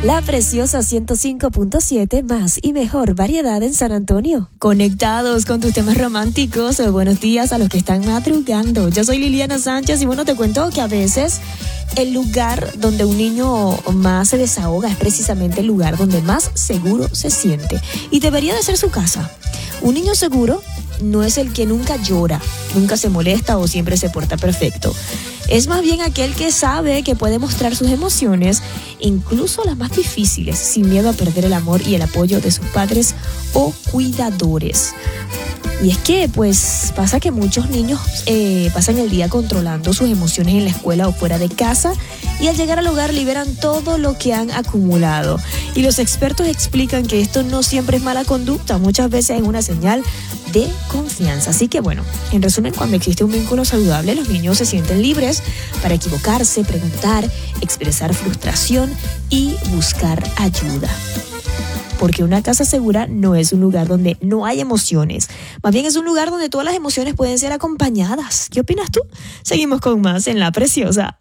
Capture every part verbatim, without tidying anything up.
La Preciosa ciento cinco punto siete, más y mejor variedad en San Antonio. Conectados con tus temas románticos, buenos días a los que están madrugando. Yo soy Liliana Sánchez y bueno, te cuento que a veces el lugar donde un niño más se desahoga es precisamente el lugar donde más seguro se siente. Y debería de ser su casa. Un niño seguro no es el que nunca llora, nunca se molesta o siempre se porta perfecto. Es más bien aquel que sabe que puede mostrar sus emociones, incluso las más difíciles, sin miedo a perder el amor y el apoyo de sus padres o cuidadores. Y es que, pues, pasa que muchos niños eh, pasan el día controlando sus emociones en la escuela o fuera de casa y al llegar al hogar liberan todo lo que han acumulado. Y los expertos explican que esto no siempre es mala conducta, muchas veces es una señal de confianza. Así que bueno, en resumen, cuando existe un vínculo saludable, los niños se sienten libres para equivocarse, preguntar, expresar frustración y buscar ayuda. Porque una casa segura no es un lugar donde no hay emociones. Más bien es un lugar donde todas las emociones pueden ser acompañadas. ¿Qué opinas tú? Seguimos con más en La Preciosa.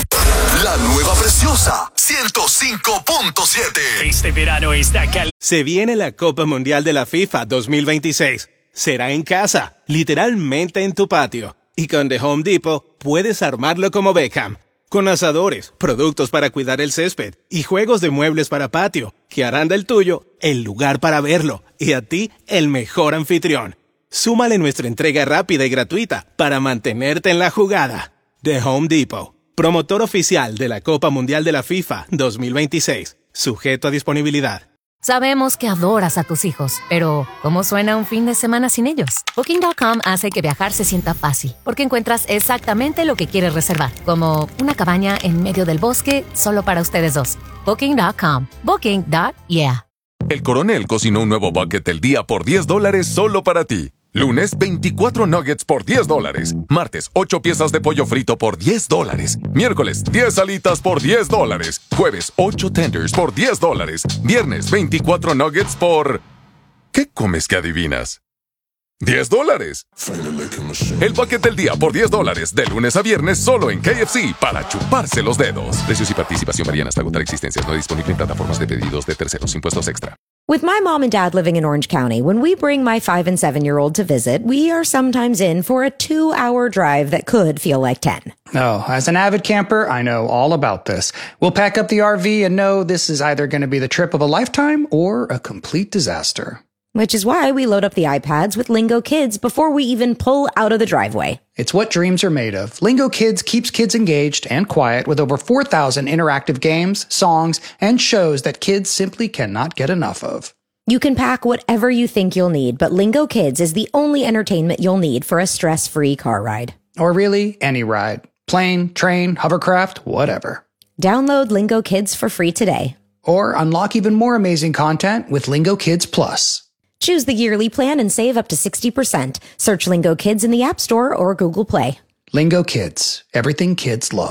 La nueva Preciosa ciento cinco punto siete. Este verano está cal... Se viene la Copa Mundial de la FIFA dos mil veintiséis. Será en casa, literalmente en tu patio. Y con The Home Depot puedes armarlo como Beckham. Con asadores, productos para cuidar el césped y juegos de muebles para patio, que harán del tuyo el lugar para verlo y a ti el mejor anfitrión. Súmale nuestra entrega rápida y gratuita para mantenerte en la jugada. The Home Depot, promotor oficial de la Copa Mundial de la FIFA dos mil veintiséis, sujeto a disponibilidad. Sabemos que adoras a tus hijos, pero ¿cómo suena un fin de semana sin ellos? Booking punto com hace que viajar se sienta fácil, porque encuentras exactamente lo que quieres reservar, como una cabaña en medio del bosque solo para ustedes dos. Booking punto com. Booking. Yeah. El Coronel cocinó un nuevo bucket del día por diez dólares solo para ti. Lunes, veinticuatro nuggets por diez dólares. Martes, ocho piezas de pollo frito por diez dólares. Miércoles, diez alitas por diez dólares. Jueves, ocho tenders por diez dólares. Viernes, veinticuatro nuggets por... ¿Qué comes que adivinas? diez dólares. El bucket del día por diez dólares. De lunes a viernes solo en K F C para chuparse los dedos. Precios y participación varían hasta agotar existencias. No disponible en plataformas de pedidos de terceros. Impuestos extra. With my mom and dad living in Orange County, when we bring my five and seven year old to visit, we are sometimes in for a two hour drive that could feel like ten. Oh, as an avid camper, I know all about this. We'll pack up the R V and know this is either going to be the trip of a lifetime or a complete disaster. Which is why we load up the iPads with Lingo Kids before we even pull out of the driveway. It's what dreams are made of. Lingo Kids keeps kids engaged and quiet with over four thousand interactive games, songs, and shows that kids simply cannot get enough of. You can pack whatever you think you'll need, but Lingo Kids is the only entertainment you'll need for a stress-free car ride. Or really, any ride. Plane, train, hovercraft, whatever. Download Lingo Kids for free today. Or unlock even more amazing content with Lingo Kids Plus. Choose the yearly plan and save up to sixty percent. Search Lingo Kids in the App Store or Google Play. Lingo Kids. Everything kids love.